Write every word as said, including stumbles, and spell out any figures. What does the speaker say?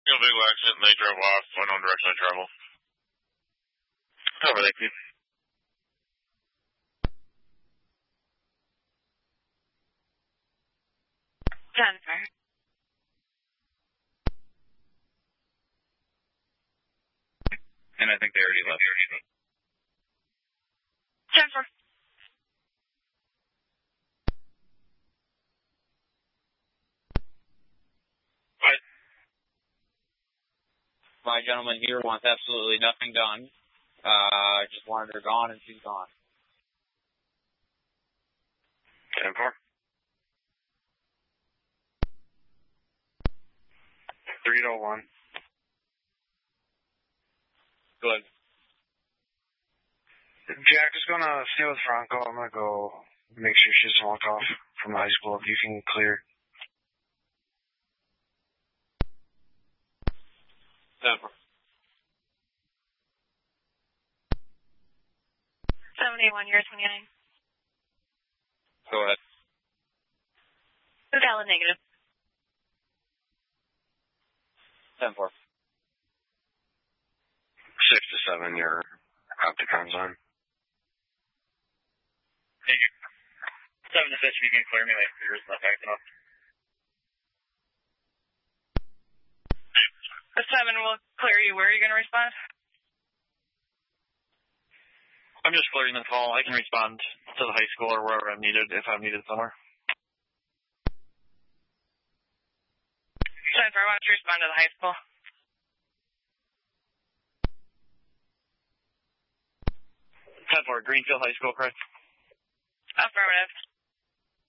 You know, vehicle accident, and they drove off, unknown direction of travel. Over, thank you. Jennifer. And I think they already left. Jennifer. What? My gentleman here wants absolutely nothing done. Uh, just wanted her gone, and she's gone. ten four. three oh one. Good. Jack is going to stay with Franco. I'm going to go make sure she doesn't walk off from the high school. If you can clear. Denver. seventy-one years twenty-nine. Go ahead. Valid negative. ten four. six to seven, your Opticon's on. Thank you. seven to six, if you can clear me, like, yours not acting up. The seven will clear you. Where are you going to respond? I'm just clearing the call. I can respond to the high school or wherever I'm needed, if I'm needed somewhere. Jennifer, why don't you respond to the high school? ten four, Greenfield High School, correct? Affirmative.